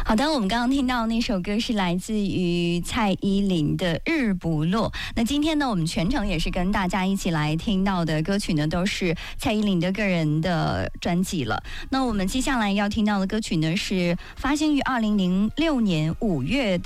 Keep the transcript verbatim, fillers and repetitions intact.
好的，我们刚刚听到那首歌是来自于蔡依林的《日不落》。那今天呢，我们全程也是跟大家一起来听到的歌曲呢，都是蔡依林的个人的专辑了。那我们接下来要听到的歌曲呢，是发行于二零零六年五月